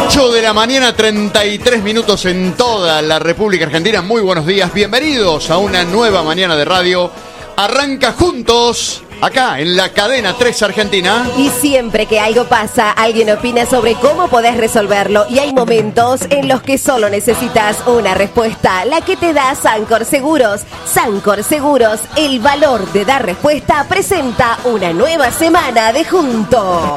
8 de la mañana, 33 minutos en toda la República Argentina. Muy buenos días, bienvenidos a una nueva mañana de radio. Arranca juntos, acá en la cadena 3 Argentina. Y siempre que algo pasa, alguien opina sobre cómo podés resolverlo. Y hay momentos en los que solo necesitas una respuesta, la que te da Sancor Seguros. Sancor Seguros, el valor de dar respuesta, presenta una nueva semana de Juntos.